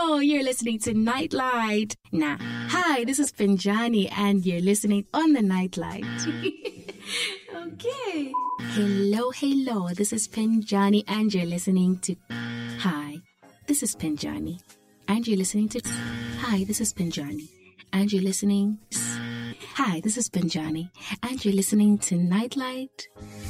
hello. You're listening to Nightlight. Nah, hi, this is Pinjani, and you're listening on the Nightlight. Okay. Hello. This is Pinjani, and you're listening to. Hi, this is Pinjani, and you're listening to. Hi, this is Pinjani, and you're listening. Hi, this is Pinjani, and you're listening to Nightlight.